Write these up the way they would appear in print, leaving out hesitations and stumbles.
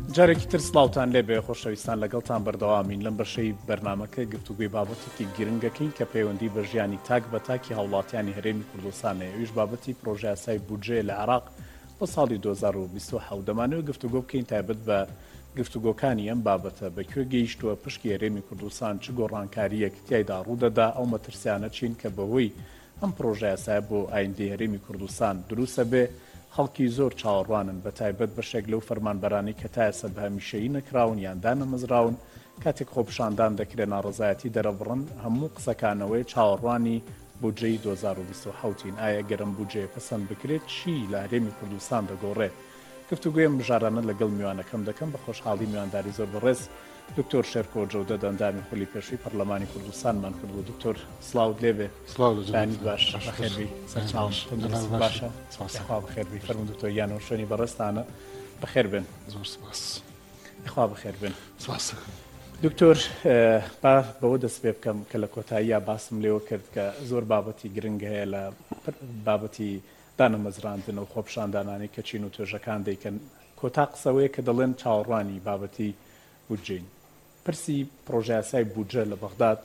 جارێکی تر سڵاوتان لێبێ خۆشەویستان لەگەڵتان بەردەوامین لەم بەشەی بەرنامەکە گفتوگوی بابەتێکی گرنگەکەین کە پەیوەندی بە ژیانی تاک بە تاکی هاوڵاتیانی هەرێمی کوردستانەیە. ئەویش بابەتی پرۆژە یاسای بودجێ لە عێراق بۆ ساڵی 2027 دەمانەوێت گفتوگۆ بکەین تایبەت بە گفتوگۆکانی ئەم بابەتە بەکوێ گەیشتووە پشکی هەرێمی کوردستان چ گۆڕانکاریەک تیایدا ڕوودەدا ئەو مەترسیانە چین کە بەهۆی ئەم پرۆژە یاسایە بۆ ئایندەی هەرێمی کوردستان دروستە بێ. خەڵکی زۆر چاوەڕوانن بە تایبەت بەشێک لەو فەرمانبەرانی کە تا ئێستا بە هەمیشەیی نەکراون یان دانەمەزراون کاتێک خۆپشاندان دەکرێت ناڕەزایەتی دەرەبڕن هەموو قسەکانەوەی چاوەڕوانی بودجەی 2027 ئایا گەرم بودجێ پەسەند بکرێت چی لە هەرێمی کوردستان دەگۆڕێت. گفتوگویم بژارانە لەگەڵ میوانەکەم دەکەم بە خۆشحاڵی میوانداری زۆر بەڕێز دکتۆر شێرکۆ جەودە دەندانی خولی پێشووی پەرلەمانی کوردستانمان کردبوو. دکتۆر سڵاوت لێبێ بەنیت باش بەخێربی سەرچاوم باشە خوا بەخێربی فەرمون دکتۆر یانەوە شوێنی بەڕێستانە بەخێر بن. زۆر سپاس خوا بەخێر بن. سپاس دکتۆر با بەوە دەست پێ بکەم کە لە کۆتاییە باسم لێوە کرد کە زۆر بابەتی گرنگ هەیە لە بابەتی دانەمەزراندن و خۆپشاندانانی کە چین و توێژەکان دەیکەن کۆتا قسەوەیە کە دەڵێن چاوەڕوانی بابەتی بودجین. پرسی پرۆژە یاسای بودجە لە بەغداد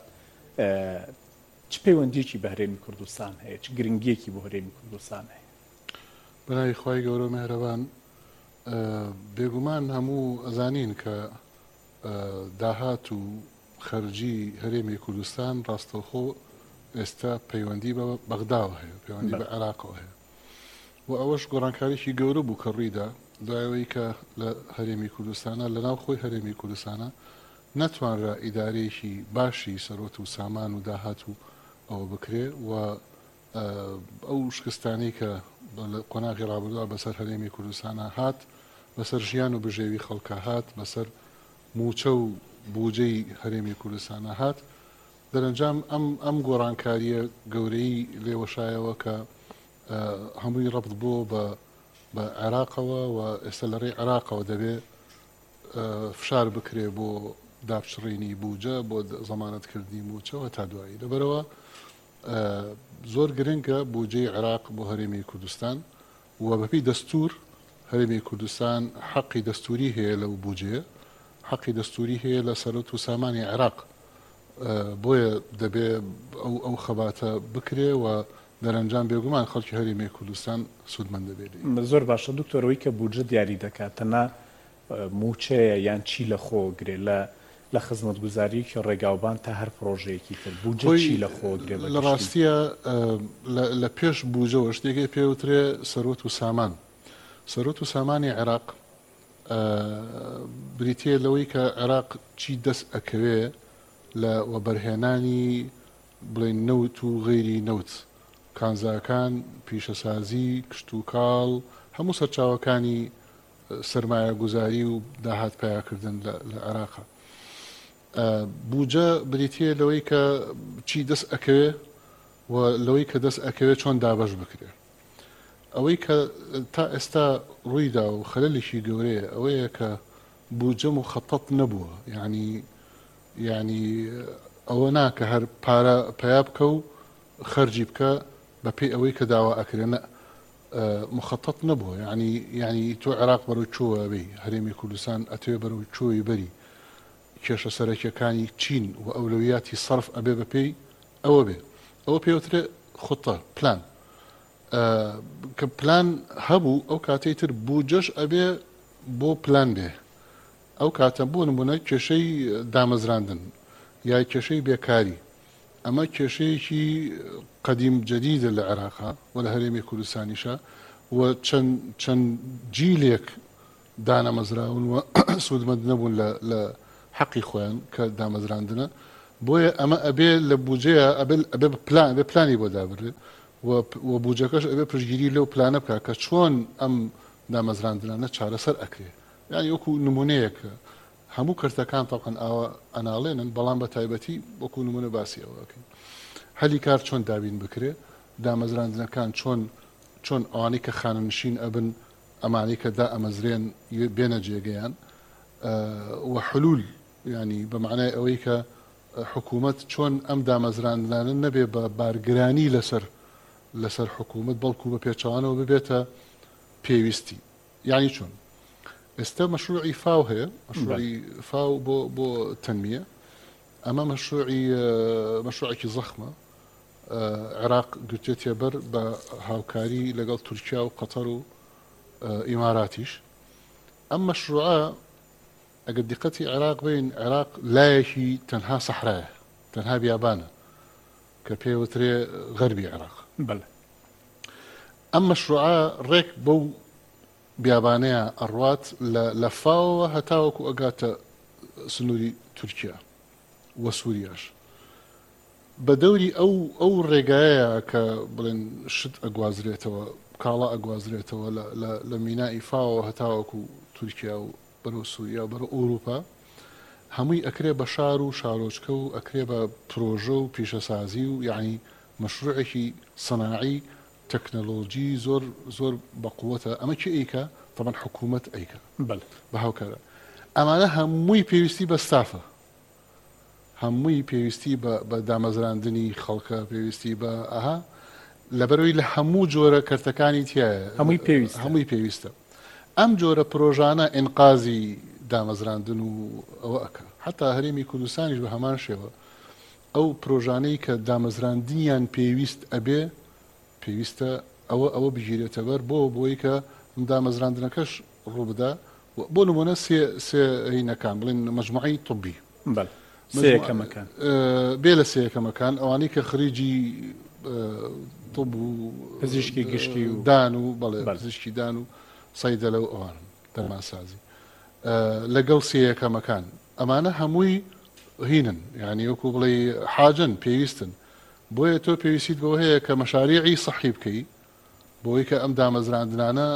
چ پەیوەندیەکی بە هەرێمی کوردستان هەیە چ گرنگیەکی بۆ هەرێمی کوردستان هەیە؟ بەناوی خوای گەورە مێهرەبان بێگومان هەموو ئەزانین کە داهات و خەرجی هەرێمی کوردستان ڕاستەوخۆ ئێستا پەیوەندی بە بەغداوە هەیە پەیوەندی بە عێراقەوە هەیە و ئەوەش گۆڕانکاریی گەورە بوو کە ڕوویدا دوایەوەی کە لە هەرێمی کوردستانە لە ناو خۆی هەرێمی کوردستانە نەتوانرا ئیدارەیەکی باشی سەرۆت و سامان و داهات و ئەوە بکرێ و ئەو شکستانەی کە قۆناغی ڕابردووە بەسەر هەرێمی کوردستانە هات بەسەر ژیان و بژێوی خەڵکە هات بەسەر موچە و بودجەی هەرێمی کوردستانە هات دەرەنجام ئەم گۆڕانکاریە گەورەی لێوەشایەوە کە هەمووی ڕەبط بۆ بە عێراقەوە و ئێستا لە ڕێی عێراقەوە دەبێ فشار بکرێ بۆ دابچڕێنی بودجە بۆ زەمانەتکردنی موچەوە تا دوایی لەبەرەوە زۆر گرنگە بودجەی عێراق بۆ هەرێمی کوردستان و بەپی دەستور هەرێمی کوردستان حەقی دەستوری هەیە لەو بودجەیە حەقی دەستوری هەیە لە سەرۆت و سامانی عێراق بۆیە دەبێ ئەو خەباتە بکرێ و دەرەنجام بێگومان خەڵکی هەرێمی کوردستان سودمەند دەبێت. زۆر باشە دکتۆرەوەی کە بودجە دیاری دەکات تەنها موچەیە یان چی لە خۆ گرێ لە خزمەتگوزاریەکی ڕێگاوبان تا هەر پرۆژەیەکی تر بودجە چی لە خۆ گرێ؟ لە ڕاستیە لە پێش بودجەوە شتێکی پێوترێ سەرۆت و سامان. سەرۆت و سامانی عێراق بریتێ لەوەی کە عێراق چی دەست ئەکەوێ لە وەبەرهێنانی بڵێن نەوت و غەیری نەوت کانزاکان پیشەسازی کشت و کاڵ هەموو سەرچاوەکانی سەرمایە گوزاری و داهات پیاکردن لە عێراقا. بودجە بریتە لەوەی کە چی دەست ئەکەوێ و لەوەی کە دەست ئەکەوێت چۆن دابەش بکرێ. ئەوەی کە تا ئێستا ڕوویدا و خەلەلێکی گەورەیە ئەوەیە کە بودجە مخەتەت نەبووە ینی ئەوە ناکە هەر پارە پیا بکە و خەرجی بکە بەپێی ئەوەی کە داوا ئەکرێنە مخەتەت نەبووە ینی تۆ عێراق بەرەو چۆوە بێ هەرێمی کوردستان ئەتوێ بەرەو چۆی بەری کێشە سەرەکیەکانی چین و ئەولەویاتی سەرف ئەبێ بەپێی ئەوە بێ ئەوە پێوترێ خوتە پلان کە پلان هەبوو ئەو کاتەی تر بودجەش ئەبێ بۆ پلان بێ ئەو کاتە بۆ نمونە کێشەی دامەزراندن یا کێشەی بێکاری ئەمە کێشەیەکی قەدیم جەدیدە لە عێراقا و لە هەرێمی کوردستانیشە و چەند جیلێک دانەمەزراون و سوودمەند نەبوون لە حەقی خۆیان کە دامەزراندنە بۆیە ئەمە ئەبێ لە بودجەیە ئەبێ پلانی بۆ دابڕێ و بودجەکەش ئەبێ پشتگیری لەو پلانە بکە کە چۆن ئەم دامەزراندنانە چارەسەر ئەکرێ یانی وەکو نمونەیەکە هەموو کردەکان تاقن ئاوە ئەناڵێنن بەڵام بە تایبەتی وەکو نمونە باسی ئەوەکەین هەلی کار چۆن دابین بکرێ دامەزراندنەکان چۆن ئەوانەی کە خانەنشین ئەبن ئەمانەی کە دا ئەمەزرێن بێنە جێگەیان و حلول ینی بە معنای ئەوەی کە حکوومەت چۆن ئەم دامەزراندنانە نەبێ بە بارگرانی لەسەر حکوومەت بەڵکو بە پێچەوانەوە ببێتە پێویستی یعنی چۆن ئێستا مەشروعی فاو هەیە مەشروعی فاو بۆ تەنمیە ئەمە مەشروعێکی زەخمە عێراق گرتێتێ بەر بە هاوکاری لەگەڵ تورکیا و قەتەر و ئیماراتیش ئەم مەشروعە ئەگەر دیقەتی عێراق بین عێراق لایەکی تەنها سەحرایە تەنها بیابانە کە پێوترێ غەربی عێراق ئەم مەشروعە ڕێک بەو بیابانەیە ئەڕوات لە فاوەوە هەتاوەکو ئەگاتە سنووری تورکیا وە سووریاش بە دەوری ئەو ڕێگایە کە بڵێن شت ئەگوازرێتەوە کاڵا ئەگوازرێتەوە لە مینای فاوە هەتاوەکو تورکیا و بەرەو سووریا و بەرەو ئەوروپا هەمووی ئەکرێ بە شار و شارۆچکە و ئەکرێ بە پرۆژە و پیشەسازی و یعنی مەشروعێکی سەناعی تەکنەلۆژی زۆر بەقووەتە ئەمە چی ئەیکە طبعا حکوومەت ئەیکە بە هاوکارە ئەمانە هەمووی پێویستی بە ستافە هەمووی پێویستی بە دامەزراندنی خەڵکە پێویستی بە ئەها لەبەرەوەی لە هەموو جۆرە کەرتەکانی تایە هەمووی پێویستە ئەم جۆرە پرۆژانە ئینقازی دامەزراندن و ئەوە ئەکە حتا هەرێمی کوردستانیش بە هەمان شێوە ئەو پرۆژانەی کە دامەزراندنیان پێویست ئەبێ پێویستە ئەوە بگیرێتە بەر بۆی کە دامەزراندنەکەش ڕووبدا بۆ نمونە سێ هینەکان بڵێن مەجموعەی طبی سەیەکەمەکان بێ لە سەیەکەمەکان ئەوانەی کە خریجی طب و پزیشکی گشتی و دان و بەڵێ پزیشکی دان و سەیدەلە و ئەوان دەرمانسازی لەگەڵ سەیەکەمەکان ئەمانە هەمووی هینن یعنی وەکو بڵێ حاجن پێویستن بۆیە تۆ پێویستیت بۆ هەیە کە مەشاریعی سەحی بکەی بۆی کە ئەم دامەزراندنانە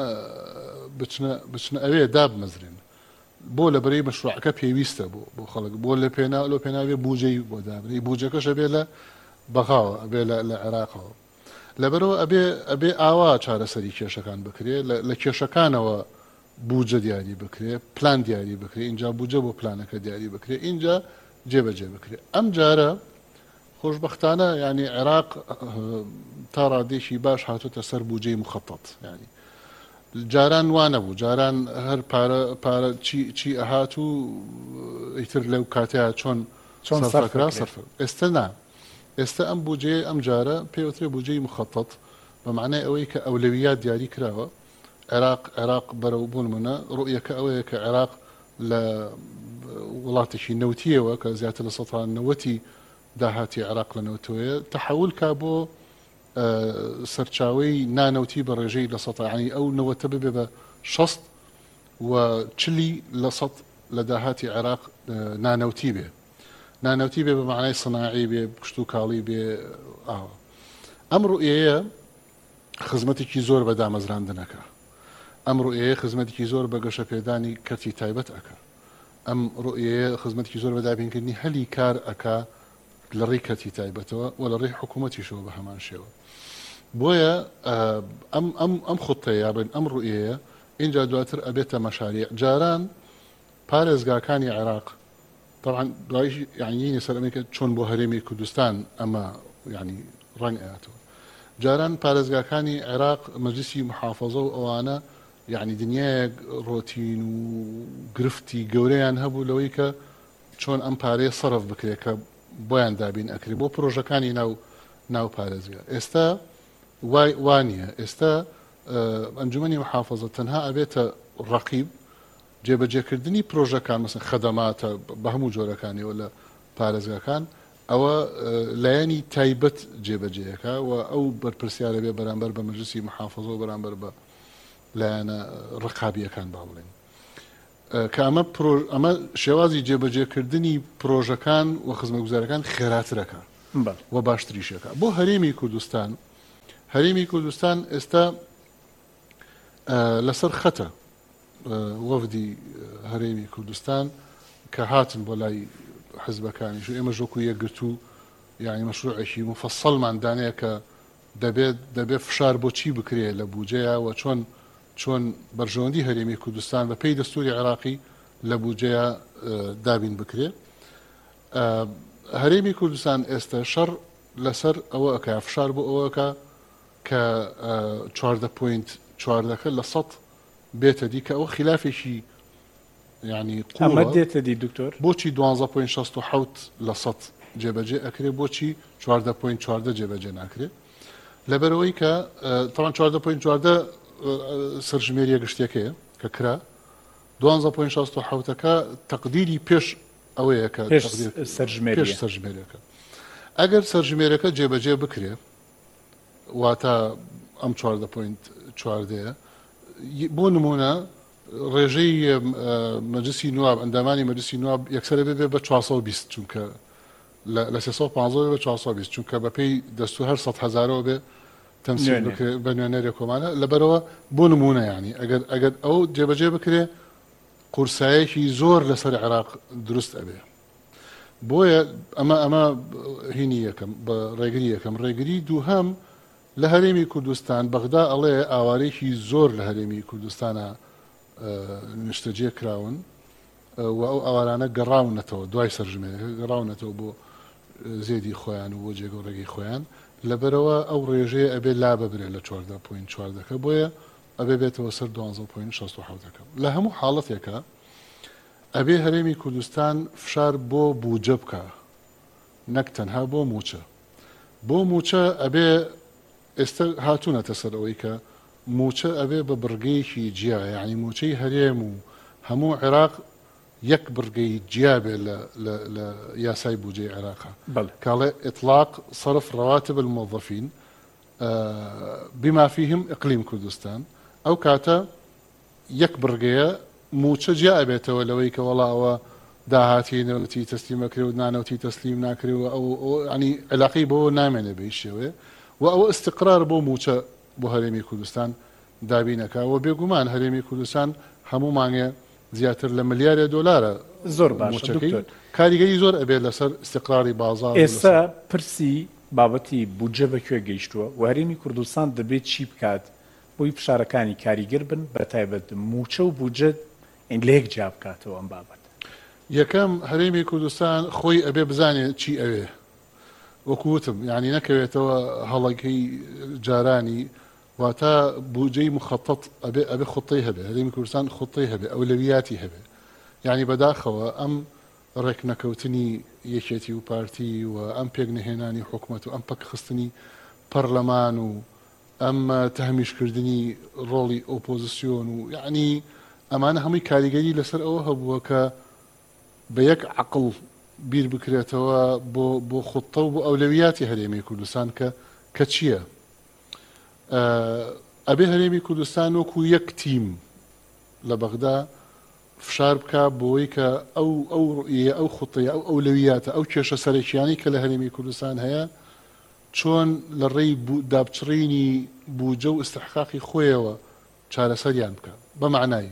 بچنە ئەوێ دابمەزرێن بۆ لەبەرەی مەشروعەکە پێویستە بۆ خەڵک بۆ لە پێناوێ بوجەی بۆ دابنی بوجەکەش ئەبێ لە بەغاوە ئەبێ لە عێراقەوە لەبەرەوە ئەبێ ئاوا چارەسەری کێشەکان بکرێ لە کێشەکانەوە بوجە دیاری بکرێ پلان دیاری بکرێ اینجا بوجە بۆ پلانەکە دیاری بکرێ اینجا جێبەجێ بکرێ ئەم جارە خۆشبەختانە ینی عێراق تا ڕادێکی باش هاتوتە سەر بوجەی مخەتەت ینی جاران وانە بوو جاران هەر پارە چی ئەهات و ئیتر لەو کاتەیە چۆن سەرفەکرا سەرفە ئێستا نا ئێستا ئەم بوجێ ئەم جارە پێوترێ بوجەی مخەتەت بە معنای ئەوەی کە ئەولەویات دیاری کراوە عێراق بەرەو بوون منە ڕوئیەکە ئەوەیە کە عێراق لە وڵاتێکی نەوتیەوە کە زیاتر لە 90 داهاتی عێراق لە نەوتەوەیە تەحول کا بۆ سەرچاوەی نانەوتی بە ڕێژەی لە سەتاعنی ئەو نەوەتە ببێ بە 60 و 40 لە 100 لە داهاتی عێراق نانەوتی بێ نانەوتی بێ بە معنای سەناعی بێ کشت و کاڵی بێ ئاوە ئەم ڕوئیەیە خزمەتێکی زۆر بە دامەزراندنەکە ئەم ڕوئیەیە خزمەتێکی زۆر بە گەشە پێدانی کەرتی تایبەت ئەکە ئەم ڕوئیەیە خزمەتێکی زۆر بە دابینکردنی هەلی کار ئەکا لە ڕێی کەرتی تایبەتەوە و لە ڕێی حکوومەتیشەوە بە هەمان شێوە بۆیە ئەم خوتەیە بن ئەم ڕوئیەیە اینجا دواتر ئەبێتە مەشاریع جاران پارێزگاکانی عێراق طبعا دوایش یعنی سەرەمێکە چۆن بۆ هەرێمی کوردستان ئەمە ینی ڕەنگ ئەهاتەوە جاران پارێزگاکانی عێراق مەجلیسی محافەزە و ئەوانە یعنی دنیایەک ڕۆتین و گرفتی گەورەیان هەبوو لەوەی کە چۆن ئەم پارەیە سەرف بکرێت کە بۆیان دابین ئەکری بۆ پرۆژەکانی ناو پارێزگا ئێستا وانە ئێستا ئەنجومەنی محافەزە تەنها ئەبێتە ڕەقیب جێبەجێکردنی پرۆژەکان مەسن خەدەماتە بە هەموو جۆرەکانیەوە لە پارێزگاکان ئەوە لایەنی تایبەت جێبەجێەکە و ئەو بەرپرسیارە بێ بەرامبەر بە مەجلیسی محافەزە و بەرامبەر بە لایەنە ڕقابیەکان باڵێن کە ئەمە شێوازی جێبەجێکردنی پرۆژەکان و خزمەتگوزارەکان خێراترەکە و باشتریشەکە بۆ هەرێمی کوردستان ئێستا لەسەر خەتە وەفدی هەرێمی کوردستان کە هاتن بۆ لای حزبەکانیش و ئێمە ژۆکو یەکگرتو یعنی مەشروعێکی مفەسەڵمان دانەیە کە دەبێت فشار بۆ چی بکرێت لە بوجەیە و چۆن بەرژەوەندی هەرێمی کوردستان بە پێی دەستوری عێراقی لە بوجەیە دابین بکرێت هەرێمی کوردستان ئێستا شەڕ لەسەر ئەوە ئەکە فشار بۆ ئەوەکە کە 14.4 لە 100 بێتە دی کە ئەوە خلافێکی يعني ئەمە قوة دێتە دی دکتۆر بۆچی 12.67 لە سەد جێبەجێ ئەکرێ بۆچی 14.14 جێبەجێ ناکرێت لەبەرەوەی کە طبعا 14.14 سەرژمێریە گشتەکەیە کە کرا 12.67ەکە تەقدیری پێش ئەوەیە کە پێش سەرژمێریەکە ئەگەر سەرژمێرەکە جێبەجێ بکرێ واتە ئەم 14.14 بۆ نمونە ڕێژەی مەجلسی نواب ئەندامانی مەجلسی نواب یەکسەرە بێ بە 420 چونکە لە 350 بە 420 چونکە بەپێی دەستور هەر 100,000ەوە بێ تەمسیل بە نوێنەرێ کۆمانە لەبەرەوە بۆ نمونە ینی ئەگەر ئەو جێبەجێ بکرێ قورسایەکی زۆر لەسەر عێراق دروست ئەبێ بۆیە ئەمە هینی یەکەم بە ڕێگری یەکەم ڕێگری دووهەم لە هەرێمی کوردستان بەغدا ئەڵێ ئاوارەیەکی زۆر لە هەرێمی کوردستانە نیشتەجێ کراون و ئەو ئاوارانە گەڕاونەتەوە دوای سەرژمێرەکە گەڕاونەتەوە بۆ زێدی خۆیان و بۆ جێگە ڕێگەی خۆیان لەبەرەوە ئەو ڕێژەیە ئەبێ لا ببرێت لە 14.14 بۆیە ئەبێ بێتەوە سەر 12.67 لە هەموو حاڵەتێکە ئەبێ هەرێمی کوردستان فشار بۆ بوجە بکە نەک تەنها بۆ موچە بۆ موچە ئەبێ ئێستا هاتوونەتە سەر ئەوەی کە موچە ئەبێ بە بڕگەیەکی جیا یعنی موچەی هەرێم و هەموو عێراق یەک بڕگەی جیا بێ لە یاسای بودجەی عێراقا کاڵێ ئطلاق صرف رواتب الموظفين بما فيهم إقليم كردستان ئەو کاتە یەک بڕگەیە موچە جیا ئەبێتەوە لەوەی کە وەڵا ئەوە داهاتی نەوتی تەسلیمەکرێ و نانەوتی تەسلیم ناکرێەوە ئەو ینی علاقی بۆ نامێنێ بە شێوێ و ئەوە استقرار بۆ موچە بۆ هەرێمی کوردستان دابینەکەەوە بێگومان هەرێمی کوردستان هەموو مانگێ زیاتر لە ملیارە دۆلارە زۆر باش کاریگەری زۆر ئەبێت لەسەر استقراری بازار ئێستا پرسی بابەتی بودجە بەکوێ گەیشتووە و هەرێمی کوردستان دەبێت چی بکات بۆی فشارەکانی کاریگر بن بە تایبەت موچە و بودجە لێک جا بکاتەوە ئەم بابەت یەکەم هەرێمی کوردستان خۆی ئەبێ بزانێت چی ئەوێ وەکووتم یعنی نەکەوێتەوە هەڵەکەی جارانی واتە بودجەی مخەتەت ئەبێ خوتەی هەبێ هەرێمی کوردستان خوتەی هەبێ ئەولەویاتی هەبێ یعنی بەداخەوە ئەم ڕێکنەکەوتنی یەکێتی و پارتی و ئەم پێک نهێنانی حکوومەت و ئەم پەکخستنی پەرلەمان و ئەم تەهمیشکردنی ڕۆڵی ئۆپۆزیسیۆن و یعنی ئەمانە هەمووی کاریگەری لەسەر ئەوە هەبووە کە بە یەک عقڵ بیر بکرێتەوە بۆ خوتە و بۆ ئەولەویاتی هەرێمی کوردستان کە چییە؟ ئەبێ هەرێمی کوردستان وەکو یەک تیم لە بەغدا فشار بکە بۆی کە ئەو خوتەیە ئەو ئەولەویاتە ئەو کێشە سەرەکیانی کە لە هەرێمی کوردستان هەیە چۆن لە ڕێی دابچڕینی بوجە و استحقاقی خۆیەوە چارەسەریان بکە بە معنای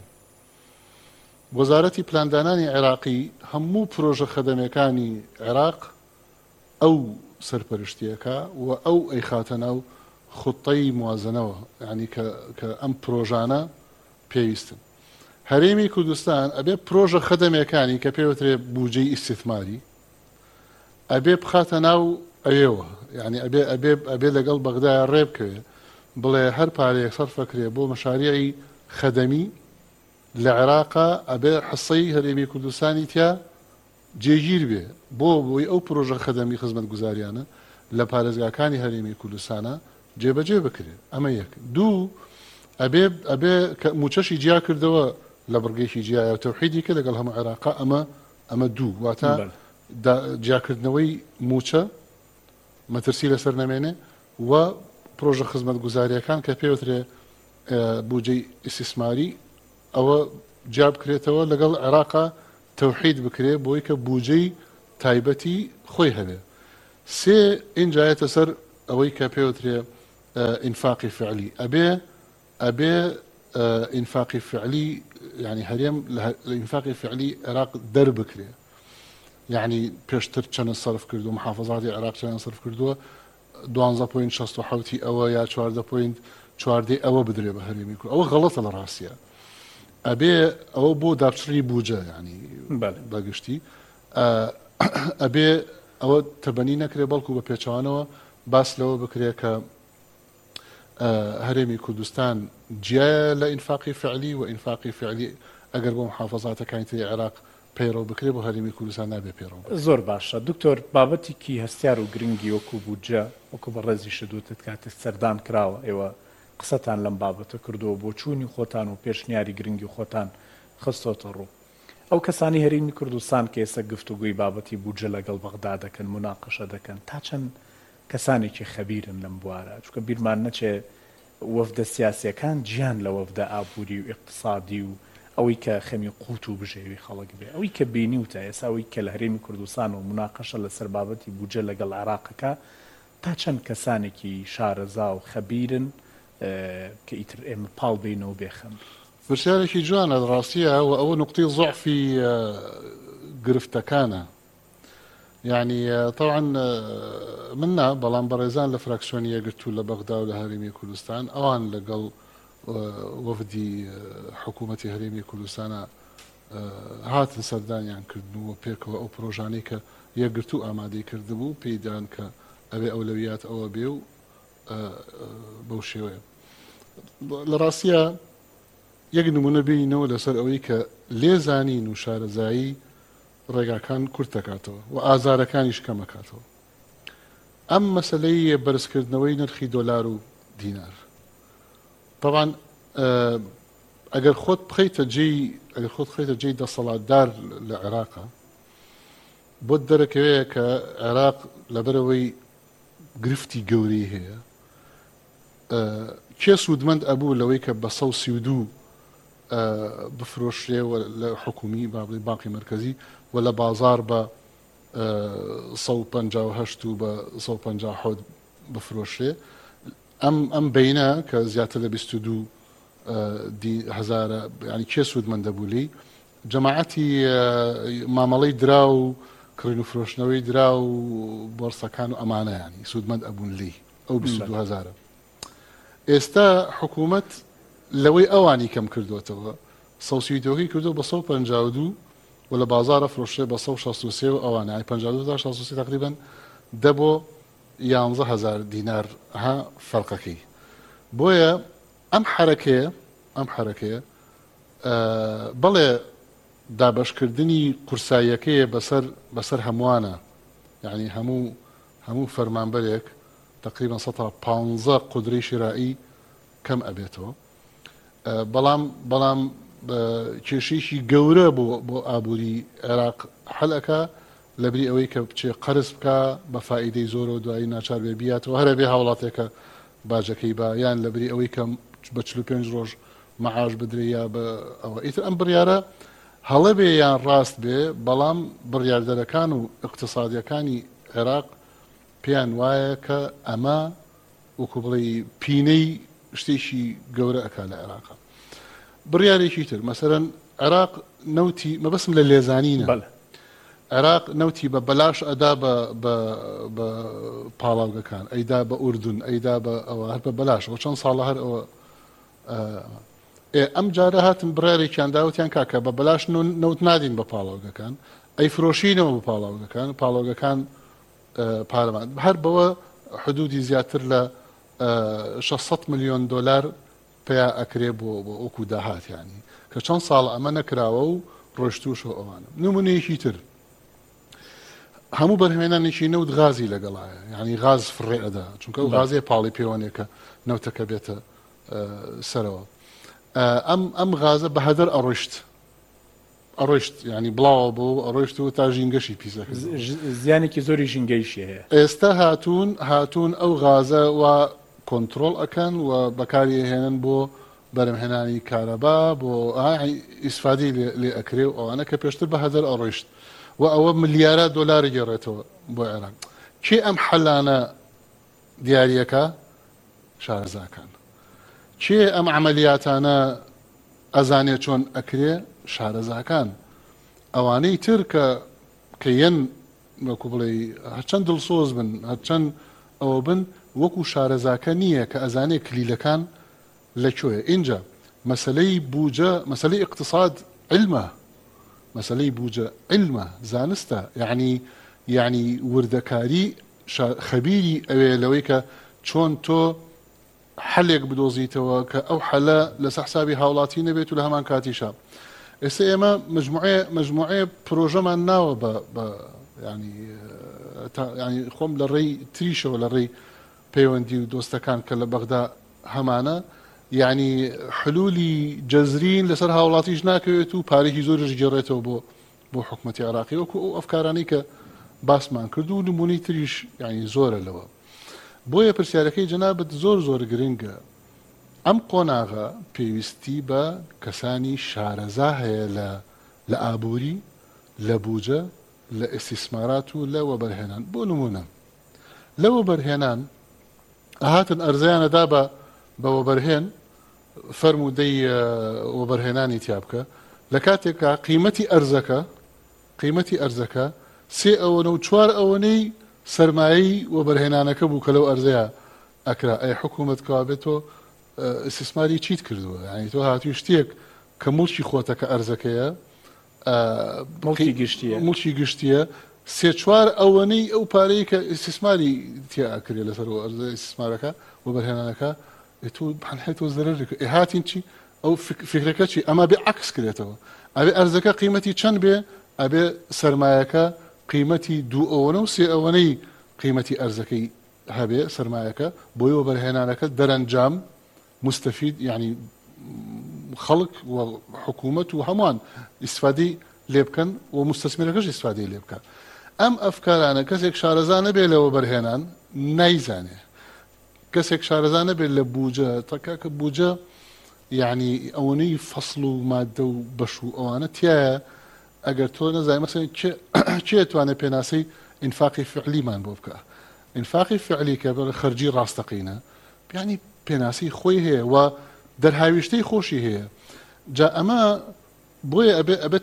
وەزارەتی پلاندانانی عێراقی هەموو پرۆژە خەدەمەکانی عێراق ئەو سەرپەرشتیەکە و ئەو ئەیخاتە ناو خوتەی موازنەوە ینی کە ئەم پرۆژانە پێویستن هەرێمی کوردستان ئەبێ پرۆژە خەدەمەکانی کە پێوترێ بوجەی ئیستثماری ئەبێ بخاتە ناو ئەوێوە یعنی ئەبێ لەگەڵ بەغدایە ڕێبکەوێ بڵێ هەر پارەیەک سەرفەکرێ بۆ مەشاریعی خەدەمی لە عێراقا ئەبێ حسەی هەرێمی کوردستانی تیا جێگیر بێ بۆی ئەو پرۆژە خەدەمی خزمەت گوزاریانە لە پارێزگاکانی هەرێمی کوردستانە جێبەجێ بکرێت ئەمە یەک دوو ئەبێ موچەشی جیا کردەوە لە بڕگەیەکی جیایە و تەوحیدی کە لەگەڵ هەموو عێراقا ئەمە دوو واتە جیاکردنەوەی موچە مەترسی لەسەر نەمێنێ و پرۆژە خزمەت گوزاریەکان کە پێوترێ بودجەی ئیستثماری ئەوە جیا بکرێتەوە لەگەڵ عێراقا تەوحید بکرێ بۆی کە بودجەی تایبەتی خۆی هەبێ سێ ئینجایەتە سەر ئەوەی کە پێوترێ ئینفاقی فعلی ئەبێ ئینفاقی فعلی يعني هەرێم لە ئینفاقی فعلی عێراق دەربکرێ يعني پێشتر چەند سەرف کردو محافظاتی عێراق چەند سەرف کردووە 12.67 ئەوە یا 14.14 ئەوە بدرێ بە هەرێمی کورد ئەوە غەڵەتە لە ڕاستیە ئەبێ ئەوە بۆ دابچڕی بوجە ینی بەگشتی ئەبێ ئەوە تەبەنی نەکرێ بەڵکو بە پێچوانەوە باس لەوە بکرێ کە هەرێمی کوردستان جیا لە ئینفاقی فعلی و ئینفاقی فعلی ئەگەر بۆ محافەزاتەکانی تری عێراق پەیڕەو بکرێ بۆ هەرێمی کوردستان نابێ پەیڕەو بکرێ. زۆر باشە دکتۆر بابەتێکی هەستیار و گرنگی وەکو بودجە وەکو بە ڕێزی شدوتت کاتێک سەردان کراوە ئێوە قسەتان لەم بابەتە کردووە بۆ چوونی خۆتان و پێشنیاری گرنگی خۆتان خستۆتە ڕوو. ئەو کەسانی هەرێمی کوردستان کە ئێستا گفتوگوی بابەتی بودجە لەگەڵ بەغدا دەکەن مناقەشە دەکەن تا چەند کەسانێکی خەبیرن لەم بوارە چونکە بیرمان نەچێ وەفدە سیاسیەکان گیان لە وەفدە ئابووری و اقتصادی و ئەوەی کە خەمی قوت و بژێوی خەڵک بێ ئەوەی کە بینی وتە ئێستا ئەوەی کە لە هەرێمی کوردستان و مناقەشە لەسەر بابەتی بودجە لەگەڵ عێراقەکە تا چەند کەسانێکی شارەزا و خەبیرن کە ئیتر ئێمە پاڵ بینەوە بێخەم. پرسیارێکی جوانە ڕاستیە و ئەوە نقطەی زۆعفی گرفتەکانە. يعني طبعا منا بەڵام بەڕێزان لە فراکسیۆنی یەکگرتوو لە بەغدا و لە هەرێمی کوردستان ئەوان لەگەڵ وەفدی حکوومەتی هەرێمی کوردستانە هاتن سەردانیان کردنەوە پێکەوە ئەو پرۆژانەی کە یەکگرتوو ئامادەی کردبوو پێیدان کە ئەبێ ئەولەویات ئەوە بێ و بەو شێوەیە. لە ڕاستیە یەک نمونە بینەوە لەسەر ئەوەی کە لێزانین و شارەزایی ڕێگاکان کورت دەکاتەوە و ئازارەکانیش کەمەکاتەوە. ئەم مەسلەی بەرزکردنەوەی نرخی دۆلار و دینار طبعا ئەگەر خۆت بخەیتە جێی دەسەڵاتدار لە عێراقا بۆت دەرەکەوەیە کە عێراق لەبەرەوەی گرفتی گەورەی هەیە کێ سوودمەند ئەبوو لەوەی کە بە 132 بفرۆشێ لە حکومی بابڵی بانقی مرکزی و لە بازار بە 158 و بە 157 بفرۆشێ. ئەم بینە کە زیاتر لە 22 هزارە ینی کێ سوودمەندە بوو لی جەماعەتی مامەڵەی درا و کڕین و فرۆشتنەوەی درا و بۆرسەکان و ئەمانە ینی سوودمەند ئەبوون لی ئەو 22 هزارە. ئێستا حکوومەت لەوەی ئەوانی کەم کردوێتەوە سەوسیدۆکی کردو بە 152 و لە بازارە فرۆشێ بە 163 و ئەوانە 52 تقریبا دەبۆ 11,000 دینار ها فەرقەکەی. بۆیە ئەم حرەکەیە بەڵێ دابەشکردنی قورساییەکەیە بەسەر هەمووانە یعنی هەموو فەرمانبەرێک تقریبا 115 قودرەی شرایی کەم ئەبێتەوە. بەڵام کێشەیەکی گەورە بۆ ئابووری عێراق هەڵەکە لەبری ئەوەی کە بچێ قەرز بکە بە فائیدەی زۆر و دوایی ناچار بێ بیاتەوە هەرە بێ هاوڵاتێکە باجەکەی بە یان لەبری ئەوەی کە بە 45 ڕۆژ مەعاش بدرێ یا بە ئەوە ئیتر ئەم بڕیارە هەڵە بێ یان ڕاست بێ بەڵام بڕیاردەرەکان و اقتصادیەکانی عێراق پێیان وایە کە ئەمە وەکو بڵێ پینەی شتێکی گەورە ئەکا لە عێراقا. بڕیارێکی تر مەسەرەن عێراق نەوتی مەبەسم لە لێزانینە عێراق نەوتی بە بەلاش ئەدا بە پاڵاوگەکان ئەیدا بە ئوردون ئەیدا بە ئەوە هەر بە بەلاشەوە چەند ساڵە هەر ئەوە ئەم جارە هاتن بڕارێکیان داوتیان کاکە بە بەلاش نەوت نادین بە پاڵاوگەکان ئەی فرۆشینەوە بە پاڵاوگەکان پارەمان هەر بەوە حدودی زیاتر لە 600 ملیۆن دۆلار پێیا ئەکرێ بۆ ئۆکو داهاتیانی کە چەند ساڵ ئەمە نەکراوە و ڕۆشتوشەوە ئەوانە. نمونەیەکی تر هەموو بەرهێنانێکی نەوت غازی لەگەڵایە ینی غاز فڕێ ئەدا چونکە ئەو غازێ پاڵی پەیوەنێکە نەوتەکە بێتە سەرەوە. ئەم غازە بە هەدەر ئەڕۆیشت ینی بڵاوە بۆ ئەڕۆیشتەوە تا ژینگەشی پیسەکە زیانێکی زۆری ژینگەیشی هەیە. ئێستا هاتوون ئەو غازە و کۆنتترۆل ئەەکەن و بەکاری هێنن بۆ بەرەمهێنانی کارەبا بۆ ئیسفادی لێ ئەکرێ و ئەوانە کە پێشتر بە هەدەر ئەڕۆیشت و ئەوە ملیارە دۆلاری گەڕێتەوە بۆ عێراق. کێ ئەم حەلانە دیاریەکە؟ شارەزاکان. کێ ئەم عملیاتانە ئەزانێت چۆن ئەکرێ؟ شارەزاکان. ئەوانەی تر کە یەن وەکو بڵێ هەرچەند دڵسۆز بن هەرچەند ئەوە بن وەکو شارەزاکە نییە کە ئەزانێ کلیلەکان لەکوێیە. اینجا مەسلەی بوجە مەسلەی اقتصاد علمە مەسلەی بوجە علمە زانستە یعنی وردەکاری خەبیری ئەوێ لەوەی کە چۆن تۆ حەلێک بدۆزیتەوە کە ئەو حەلە لەسەر حسابی هاوڵاتی نەبێت و لە هەمان کاتیشە ئێستا ئێمە مجموعەیە پرۆژەمان ناوە بە ینی خۆم لە ڕێی تریشەوە لە ڕێی پەیوەندی و دۆستەکان کە لە بەغدا هەمانە یعنی حلولی جەزرین لەسەر هاوڵاتیش ناکەوێت و پارێکی زۆرش گێڕێتەوە بۆ حکوومەتی عراقی وەکو ئەو ئەفکارانەی کە باسمان کرد و نمونەی تریش ینی زۆرە لەوە بۆیە پرسیارەکەی جەنابەت زۆر گرنگە ئەم قۆناغە پێویستی بە کەسانی شارەزا هەیە لە ئابووری لە بوجە لە ئیستیسمارات و لە وەبەرهێنان بۆ نمونە لە وەبەرهێنان ئاهاتن ئەرزەیانەدا بە وەبەرهێن فەرموودەی وەبەرهێنانی تیا بکە لە کاتێکا قیمەتی ئەرزەکە 3 ئەوەنە و 4 ئەوەنەی سەرمایی وەبەرهێنانەکە بوو کە لەو ئەرزەیە ئەکرا ئەی حکوومەت کەوابێتەوە استثماری چیت کردووە ینی تۆ هاتووی شتێک کە مڵکی خۆتە کە ئەرزەکەیە مڵکی گشتیە 3-4 ئەوەنەی ئەو پارەی کە استثماری تیا ئەکرێ لەسەر ئەرزە استثمارەکە وەبەرهێنانەکە تۆ هەیتۆ زەرەر هاتین چی ئەو فکرەکە چی ئەمە بێ عکس کرێتەوە ئەبێ ئەرزەکە قیمەتی چەند بێ ئەبێ سەرمایەکە قیمەتی 2 ئەوەنە و 3 ئەوەنەی قیمەتی ئەرزەکەی هەبێ سەرمایەکە بۆی وەبەرهێنانەکە دەرەنجام مستفید يعني خلق وحكومة وهمان استفادي ليبكن ومستثمركش استفادي ليبكن ام افكارنا كسك شارزانه بلا وبرهنان نايزانه كسك شارزانه بلا بوجه تكاك بوجه يعني اوني فصلوا ماده بشو اوانه تيا اگر تو زي مثلا كي توانه بيناسي انفاقي فعلي مان بوبكا انفاقي فعلي كبر خرجي راستقينه يعني پێناسی خۆی هەیە و دەرهاویشتەی خۆشی هەیە جا ئەمە بۆیە ئەبێت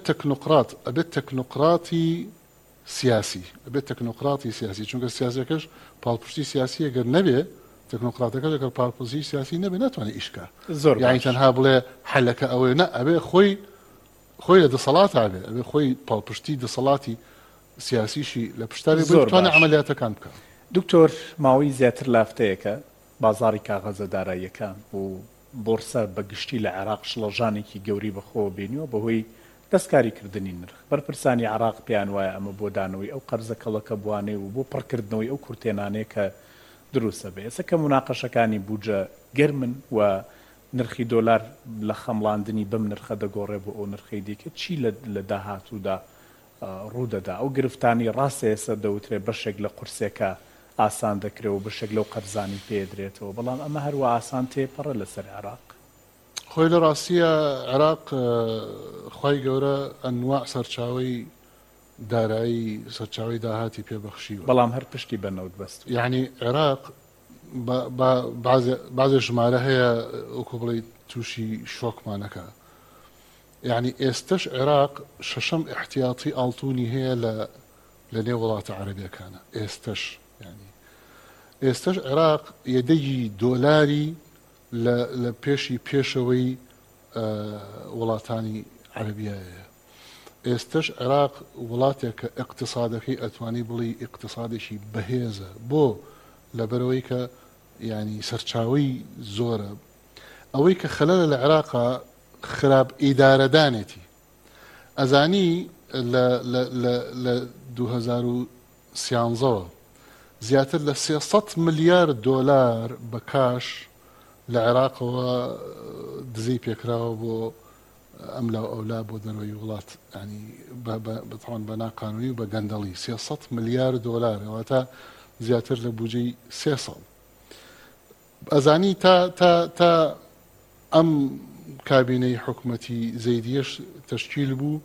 تەکنۆقراتی سیاسی چونکە سیاسەکەش پاڵپشتی سیاسی ئەگەر نەبێ تەکنۆقراتەکەش ئەگەر پاڵپشتی سیاسی نەبێ ناتوانێت ئیشکا یعنی تەنها بڵێ حەلەکە ئەوەیە نە ئەبێ خۆی لە دەسەڵات هەبێ ئەبێ خۆی پاڵپشتی دەسەڵاتی سیاسیشی لە پشتاری بتوانێت عملیاتەکان بکات دکتۆر ماوەی زیاتر لافتەیەکە بازاری کاغەزەداراییەکان و بۆرسە بەگشتی لە عێراق شڵەژانێکی گەوری بەخۆوە بینیوە بەهۆی دەستکاریکردنی نرخ بەرپرسانی عێراق پێیان وایە ئەمە بۆ دانەوەی ئەو قەرزە کەڵەکە بوانێ و بۆ پڕکردنەوەی ئەو کورتێنانەیە کە دروستە بێ ئێستا کە مناقەشەکانی بوجە گەرمن و نرخی دۆلار لە خەمڵاندنی بەم نرخە دەگۆڕێ بۆ ئەو نرخەی دیکە چی لە داهاتوودا ڕوودەدا ئەو گرفتانی ڕاستە ئێستا دەوترێ بەشێک لە قورسێکە ئاسان دەکرێت و بەشێک لەو قەرزانی پێدرێتەوە بەڵام ئەمە هەروە ئاسان تێپەڕە لەسەر عێراق خۆی لە ڕاستیە عێراق خی گەورە ئەنواع سەرچاوی دارایی سەرچاوی داهاتی پێبەخشیوە بەڵام هەر پشتی بەنەوت بەست یعنی عێراق بازێ ژمارە هەیە وەکو بڵێ تووشی شۆکمانەکە یعنی ئێستش عێراق 6ەم احتیاطی ئاڵتوونی هەیە لە نێو وڵاتە عەرەبیەکانە ئێستش عێراق یەدەی دۆلاری لە پێشەوەی وڵاتانی عەرەبیایە ئێستش عێراق وڵاتێک کە ئیقتصادەکەی ئەتوانی بڵی ئیقتصادێکی بەهێزە بۆ لەبەرەوەی کە ینی سەرچاوی زۆرە ئەوەی کە خەلەلە لە عێراقا خراپ ئیدارەدانێتی ئەزانی لە 2013 زیاتر لە 300 ملیارد دۆلار بە کاش لە عێراقەوە دزەی پێکراوە بۆ ئەملا ئەولا بۆ دەروی وڵات ینی بەتەوان بە ناقانونی و بە گەندەڵی 300 ملیارد دۆلار ئەواتە زیاتر لە بودجەی 3 ساڵ ئەزانی تا ئەم کابینەی حکوومەتی زەیدیەش تەشکیل بوو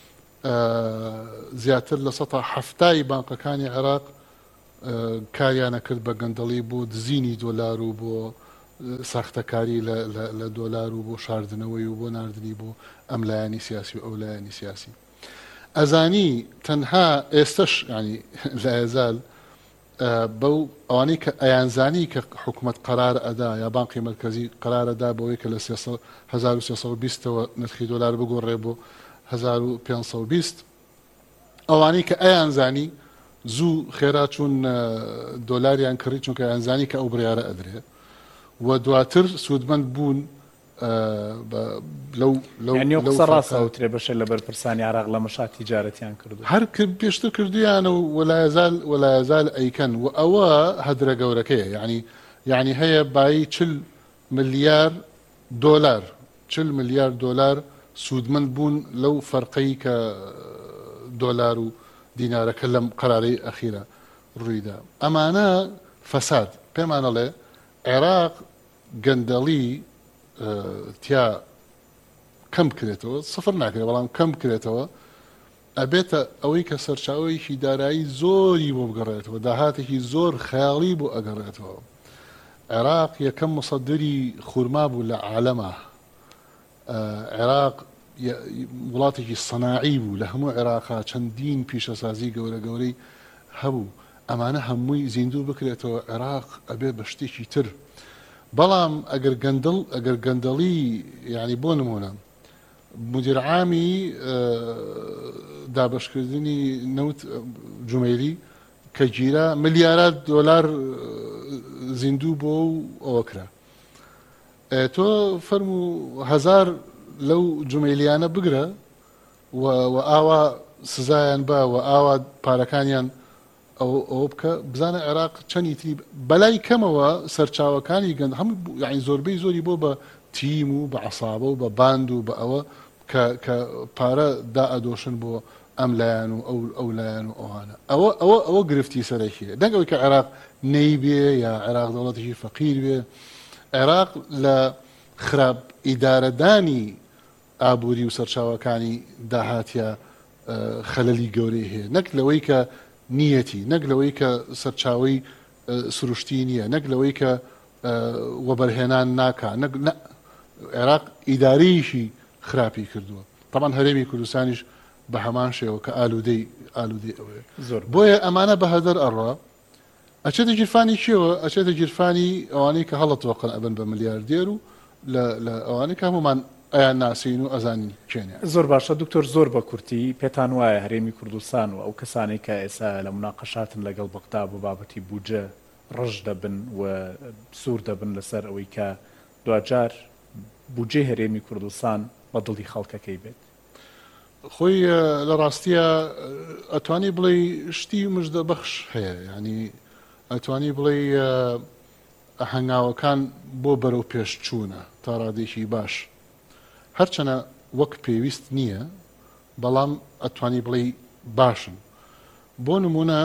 زیاتر لە 170 بانقەکانی عێراق کاریانە کرد بە گەندەڵی بۆ دزینی دۆلار و بۆ ساختەکاری لە دۆلار و بۆ شاردنەوەی و بۆ ناردنی بۆ ئەم لایانی سیاسی و ئەو لایانی سیاسی ئەزانی تەنها ئێستش ینی لە ئێزال بەو ئەوانەی کە ئەیانزانی کە حکوومەت قەرار ئەدا یا بانقی مرکزی قەرار ئەدا بەوەی کە لە 1320ەوە نرخی دۆلار بگۆڕێ بۆ 1520 ئەوانەی کە ئەیانزانی زوو خێرا چوون دۆلاریان کڕی چونکە ئەیانزانی کە ئەو بڕیارە ئەدرێ و دواتر سوودمەند بوون لەو قسە ڕاستەوترێ بەشە لە بەرپرسانی عێراق لە مەشات تیجارەتیان کردو هەر پێشتر کردویانە و ولا يزال ئەیکەن و ئەوە هەدرە گەورەکەیە یعنی هەیە بای 40 ملیار دۆلار 40 ملیار دۆلار سوودمەند بوون لەو فەرقەی کە دۆلار و دینارەکە لەم قەرارەی ئەخیرە ڕوویدا ئەمانە فەساد پێمانەڵێ عێراق گەندەڵی تیا کەم بکرێتەوە سفر ناکرێت بەڵام کەم بکرێتەوە ئەبێتە ئەوەی کە سەرچاوەیەکی دارایی زۆری بۆ بگەڕێتەوە داهاتێکی زۆر خەیاڵی بۆ ئەگەڕێتەوە عێراق یەکەم مصدری خورما بوو لە عالەمە عێراق وڵاتێکی سەناعی بوو لە هەموو عێراقا چەندین پیشەسازی گەورە گەورەی هەبوو ئەمانە هەمووی زیندوو بکرێتەوە عێراق ئەبێ بە شتێکی تر بەڵام ئەگەر گەندەڵی یعنی بۆ نمونە مدیر عامی دابشکردنی نەوت جومێری کە گیرە ملیارات دۆلار زیندوو بۆ ئەوە کرا تۆ فەرمو 1000 لەو جومێلیانە بگرە و ئاوا سزایان بە و ئاوا پارەکانیان ئەو بکە بزانە عێراق چەندی تری بەلای کەمەوە سەرچاوەکانی گەند هەموو یعنی زۆربەی زۆری بۆ بە تیم و بە عەسابە و بە باند و بە ئەوە کە پارە دائەدۆشن بۆ ئەم لایەن و ئەو لایەن و ئەوانە ئەوە گرفتی سەرەکیە دەنگ ئەوەی کە عێراق نەی بێ یا عێراق دەوڵەتێکی فەقیر بێ عێراق لە خراپ ئیدارەدانی ئابووری و سەرچاوەکانی داهاتیە خەلەلی گەورەی هەیە نەک لەوەی کە نیەتی نەک لەوەی کە سەرچاوی سروشتی نییە نەک لەوەی کە وەبەرهێنان ناکا عێراق ئیداریشی خراپی کردووە طبعا هەرێمی کوردستانیش بە هەمان شێوە کە ئالوودەی ئەوەیە بۆیە ئەمانە بە هەدەر ئەڕوا ئەچێتە گیرفانی چیەوە ئەچێتە گیرفانی ئەوانەی کە هەڵەتەوەقن ئەبن بە ملیاردێر و لە ئەوانەی کە هەمومان ئەیان ناسین و ئەزانی چێنێ زۆر باشە دکتۆر زۆر بە کورتی پێتان وایە هەرێمی کوردستان و ئەو کەسانەی کە ئێستا لە مناقەشاتن لەگەڵ بەغدا بۆ بابەتی بودجە ڕژ دەبن و سوور دەبن لەسەر ئەوەی کە دوجار بودجەی هەرێمی کوردستان بە دڵی خەڵکەکەی بێت خۆی لە ڕاستیە ئەتوانی بڵێ شتی مژدە بەخش هەیە ینی ئەتوانی بڵێ هەنگاوەکان بۆ بەرەو پێش چوونە تا ڕادێکی باش هەرچەنە وەک پێویست نییە بەڵام ئەتوانی بڵێ باشن بۆ نمونە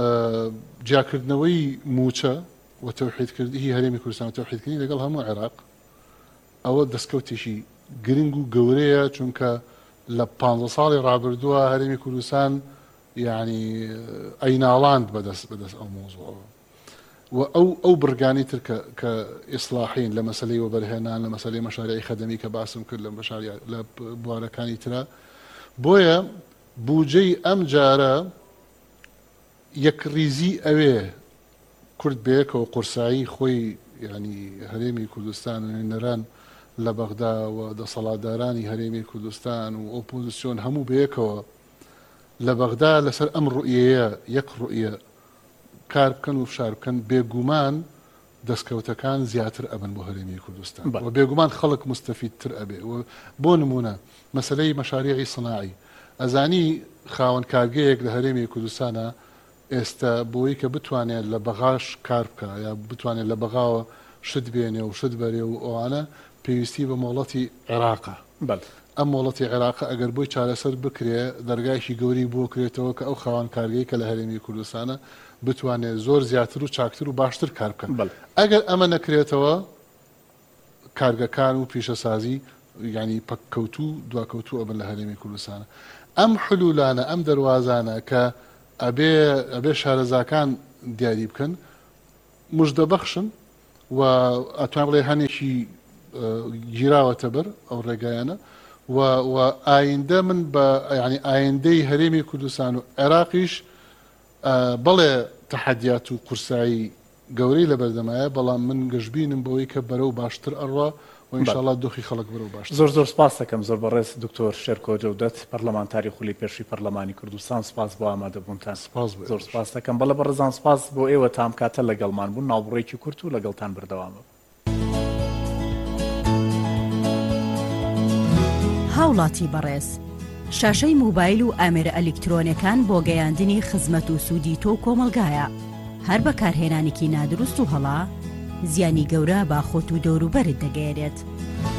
جیاکردنەوەی موچە و تەوحیدکردنی هەرێمی کوردستان و تەوحیدکردنی لەگەڵ هەموو عێراق ئەوە دەستکەوتێکی گرنگ و گەورەیە چونکە لە 15 ساڵی ڕابردووە هەرێمی کوردستان یعنی ئەیناڵاند بەدەست ئەو مۆزوعەوە و ئەو بڕگانی تر کە ئیسلاحین لە مەسەلەی وەبەرهێنان لە مەسەلەی مەشاریعی خەدەمی کە باسم کرد لە بوارەکانی ترە بۆیە بودجەی ئەم جارە یەکریزی ئەوێ کورد بەیەکەوە قورسایی خۆی ینی هەرێمی کوردستان و نێران لە بەغدا و دەسەڵاتدارانی هەرێمی کوردستان و ئۆپۆزیسیۆن هەموو بەیەکەوە لە بەغدا لەسەر ئەم ڕوئیەیە یەک ڕوئیە کار بکەن و فشار بکەن بێگومان دەستکەوتەکان زیاتر ئەبن بۆ هەرێمی کوردستان و بێگومان خەڵک مستەفیدتر ئەبێ بۆ نمونە مەسەلەی مەشاریعی سەناعی ئەزانی خاوەن کارگەیەک لە هەرێمی کوردستانە ئێستا بۆی کە بتوانێت لە بەغاش کار بکە یا بتوانێت لە بەغاوە شت بێنێ و شت بەرێ و ئەوانە پێویستی بە مۆڵەتی عێراقە ئەم مۆڵەتی عێراقە ئەگەر بۆی چارەسەر بکرێ دەرگایشی گەوری بۆ کرێتەوە کە ئەو خاوەن کارگەی کە لە هەرێمی کوردستانە بتوانێت زۆر زیاتر و چاکتر و باشتر کار بکەن ئەگەر ئەمە نەکرێتەوە کارگەکان و پیشەسازی ینی پەککەوتو دواکەوتو ئەبن لە هەرێمی کوردستانە ئەم حلولانە ئەم دەواازانە کە ئەبێ شارەزاکان دیاری بکەن مژدەبەخشن و ئەتوان بڵێ هەنێکی گیراوەتە بەر ئەو ڕێگایانە و ئایندە من بە ینی ئایندەی هەرێمی کوردستان و عێراقیش بەڵێ تەحەدیات و قورسایی گەورەی لە بەردەمایە بەڵام من گەشتبینم بەوەی کە بەرەو باشتر ئەڕوا و ئینشاءالله دۆخی خەڵک بەرەو باشتر زۆر سپاس دەکەم زۆر بەڕێز دکتۆر شێرکۆ جەودەت پەرلەمانتاری خولی پێشووی پەرلەمانی کوردستان سپاس بۆ ئامادەبوونتان زۆر سپاس دەکەم بەڵێ بەڕێزان سپاس بۆ ئێوە تام کاتە لەگەڵمان بوون ناوبڕێکی کورت و لەگەڵتان بەردەوامە هاوڵاتی بەڕێز شاشەی موبایل و ئامێرە ئەلکترۆنەکان بۆ گەیاندنی خزمەت و سوودی تۆ کۆمەلگایە هەر بەکارهێنانێکی نادروست و هەڵا زیانی گەورە با خۆت و دەوروبەرت دەگەێنێت.